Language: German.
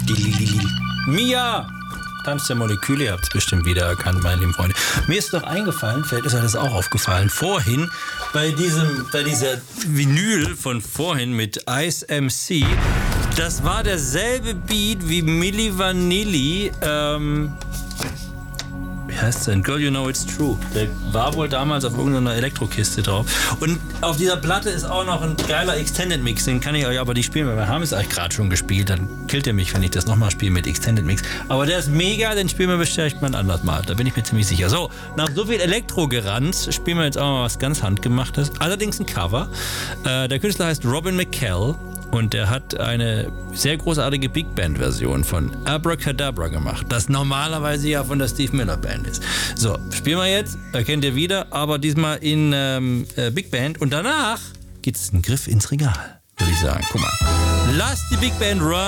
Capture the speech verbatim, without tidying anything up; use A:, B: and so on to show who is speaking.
A: Mia! Tanz der Moleküle, ihr habt es bestimmt wiedererkannt, meine lieben Freunde. Mir ist doch eingefallen, vielleicht ist euch das auch aufgefallen, vorhin bei diesem, bei dieser Vinyl von vorhin mit Ice M C, das war derselbe Beat wie Milli Vanilli, ähm, wie heißt denn? Girl, You Know It's True. Der war wohl damals auf irgendeiner Elektrokiste drauf. Und auf dieser Platte ist auch noch ein geiler Extended Mix, den kann ich euch aber nicht spielen, weil wir haben es eigentlich gerade schon gespielt. Dann killt ihr mich, wenn ich das nochmal spiele mit Extended Mix. Aber der ist mega, den spielen wir bestimmt mal ein anderes Mal. Da bin ich mir ziemlich sicher. So, nach so viel Elektro-Geranz spielen wir jetzt auch mal was ganz Handgemachtes. Allerdings ein Cover. Äh, der Künstler heißt Robin McCall. Und er hat eine sehr großartige Big Band-Version von Abracadabra gemacht, das normalerweise ja von der Steve Miller Band ist. So, spielen wir jetzt, erkennt ihr wieder, aber diesmal in ähm, äh, Big Band. Und danach gibt es einen Griff ins Regal, würde ich sagen. Guck mal. Lasst die Big Band run.